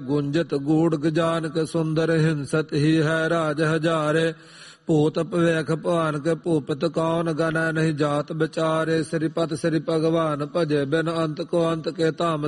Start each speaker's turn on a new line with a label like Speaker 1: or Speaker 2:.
Speaker 1: ਗੁੰਜਤ ਗੂੜ ਗਜਾਨਕ ਸੁੰਦਰ ਹਿੰਸਤ ਹੀ ਹੈ ਰਾਜ ਹਜ਼ਾਰੇ ਭੂਤ ਭਵੇਖ ਭਾਨਕ ਭੂਪਤ ਕੌਣ ਗਨੈ ਨਹੀਂ ਜਾਤ ਵਿਚਾਰੇ ਸ੍ਰੀਪਤ ਸ੍ਰੀ ਭਗਵਾਨ ਭਜੇ ਬਿਨ ਅੰਤ ਕੋ ਅੰਤ ਕੇ ਧਾਮ